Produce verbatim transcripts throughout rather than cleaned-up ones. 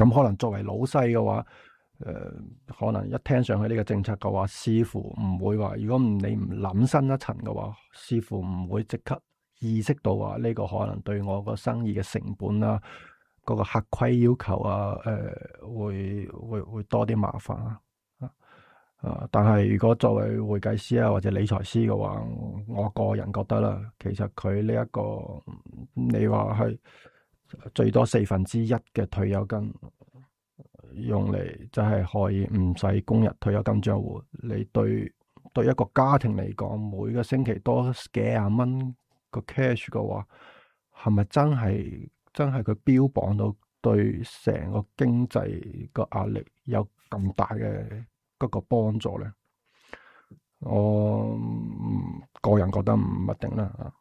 咁可能作為老細嘅話，誒、呃、可能一聽上去呢個政策嘅話，似乎唔會話，如果唔你唔諗深一層嘅話，似乎唔會即刻意識到話呢個可能對我個生意嘅成本啦，嗰、嗰個合規要求啊，誒、呃、會會會多啲麻煩啊。啊！但係如果作為會計師啊或者理財師嘅話，我個人覺得啦，其實佢呢一個你話係最多四分之一嘅退休金用嚟，就係可以唔使供入退休金賬戶。你對對一個家庭嚟講，每個星期多幾廿蚊個 cash 嘅話，係咪真係真係佢標榜到對成個經濟個壓力有咁大嘅嗰個幫助咧？我個人覺得唔一定啦。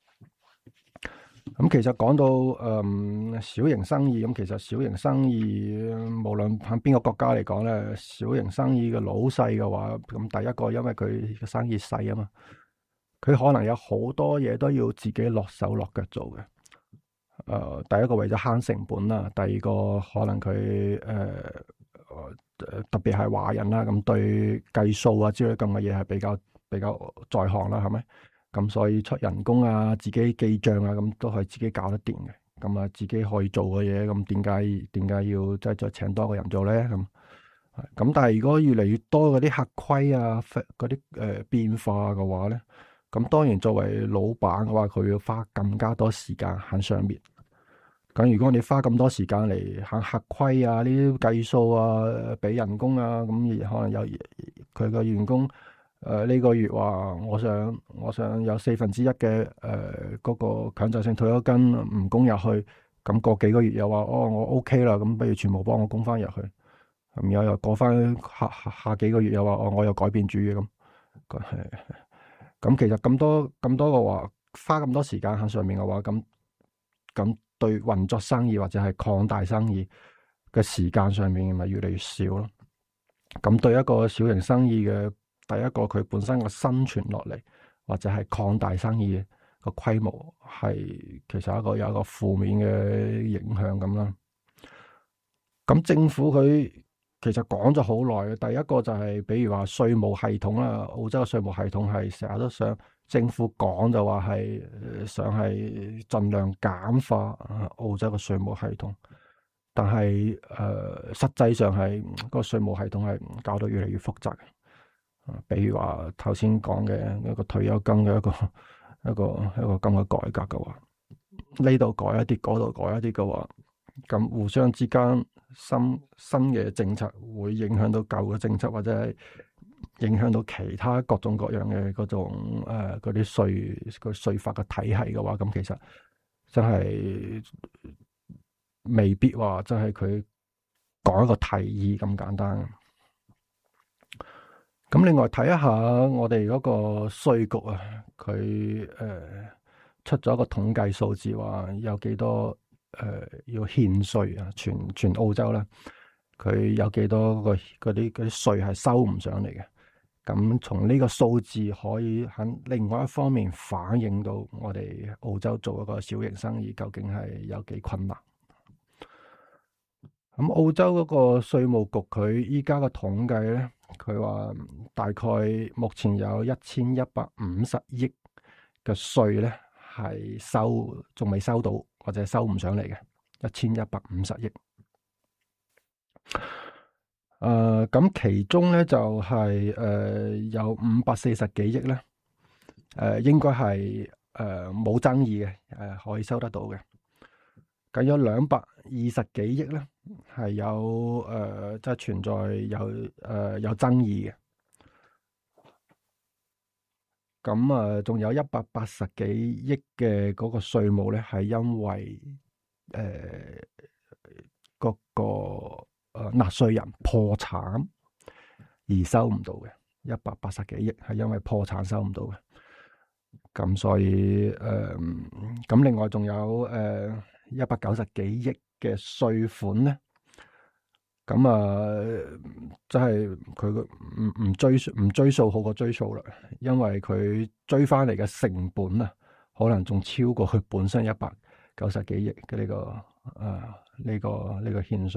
咁其實講到誒小型生意，咁其實小型生意無論喺邊個國家嚟講咧，小型生意嘅老細嘅話，咁第一個因為佢嘅生意細啊嘛，佢可能有好多嘢都要自己落手落腳做嘅。誒、呃，第一個為咗慳成本啦，第二個可能佢誒。呃誒，特別係華人啦，咁對計數啊之類咁嘅嘢係比較比較在行啦，係咪？咁所以出人工啊，自己記賬啊，咁都係自己搞得掂嘅。咁啊，自己可以做嘅嘢，咁點解點解要即係再請多個人做咧？咁咁，但係如果越嚟越多嗰啲合規啊，嗰啲誒變化嘅話咧，咁當然作為老闆嘅話，佢要花更加多時間喺上面。咁如果你花咁多時間嚟行合規啊，呢啲計數啊，俾人工啊，咁可能有佢個員工誒呢、呃這個月話，我想我想有四分之一嘅誒嗰個強制性退休金唔供入去，咁過幾個月又話哦我 OK 啦，咁不如全部幫我供翻入去，咁又又過翻下下下幾個月又話哦我又改變主意咁，咁其實咁多咁多嘅話，花咁多時間喺上面嘅話，咁咁。對運作生意或者係擴大生意嘅時間上面咪越嚟越少咯。咁對一個小型生意嘅第一個佢本身個生存落嚟，或者係擴大生意個規模，係其實一個有一個負面嘅影響咁啦。咁政府佢其實講咗好耐嘅，第一個就係、是、比如話稅務系統啦，澳洲嘅稅務系統係成日都想。政府講就話係想係盡量簡化澳洲嘅稅務系統，但係誒、呃、實際上係、嗰個稅務系統係搞到越嚟越複雜嘅。啊，比如話頭先講嘅一個退休金嘅一個一個一個咁嘅改革嘅話，呢度改一啲，嗰度改一啲嘅話，咁互相之間新新嘅政策會影響到舊嘅政策，或者係影響到其他各種各樣嘅嗰種誒嗰啲稅個稅法嘅體系嘅話，咁其實真係未必話真係佢講一個提議咁簡單。咁另外睇一下我哋嗰個稅局啊，佢誒、呃、出咗一個統計數字，話有幾多誒、呃、要欠稅啊，全全澳洲啦，佢有幾多個嗰啲嗰啲稅係收唔上嚟嘅。咁從呢個數字可以喺另外一方面反映到我哋澳洲做一個小型生意究竟係有幾困難。咁澳洲嗰個稅務局佢依家嘅統計咧，佢話大概目前有一千一百五十億嘅稅咧係收仲未收到或者收唔上嚟嘅，一千一百五十億。誒，咁、呃、其中咧就係、是、誒、呃、有五百四十幾億咧，誒、呃、應該係誒冇爭議嘅，誒、呃、可以收得到嘅。咁有兩百二十幾億咧係有誒即係存在有誒、呃、有爭議嘅。咁啊，仲、呃、有一百八十幾億嘅嗰個稅務咧係因為誒嗰、呃那個。誒，納稅人破產而收唔到嘅一百八十幾億，係因為破產收唔到嘅。咁所以誒，咁、呃、另外仲有誒一百九十幾億嘅稅款咧，咁啊，即係佢個唔唔追唔追數好過追數啦，因為佢追翻嚟嘅成本啊，可能仲超過佢本身一百九十幾億嘅呢個誒呢、呃這個呢、這個欠稅。